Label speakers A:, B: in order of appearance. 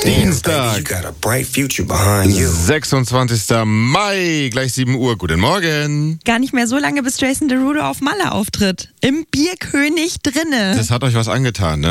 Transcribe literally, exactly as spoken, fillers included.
A: Dienstag, sechsundzwanzigster Mai, gleich sieben Uhr. Guten Morgen.
B: Gar nicht mehr so lange, bis Jason Derulo auf Malle auftritt. Im Bierkönig drinne.
A: Das hat euch was angetan, ne?